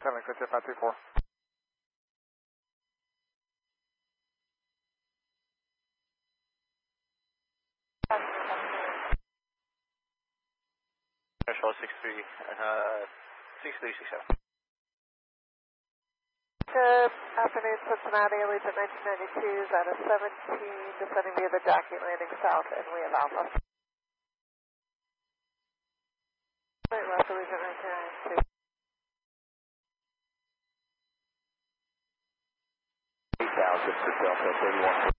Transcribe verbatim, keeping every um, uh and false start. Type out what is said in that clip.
seven, Clear five three four. Control six three, uh, six three six seven. Good afternoon, Cincinnati, Allegiant nineteen ninety-two, is at a seventeen, descending via the Jackie, landing south, and we have Alpha. Right, left, Allegiant nineteen ninety-two. eight thousand for Delta thirty-one.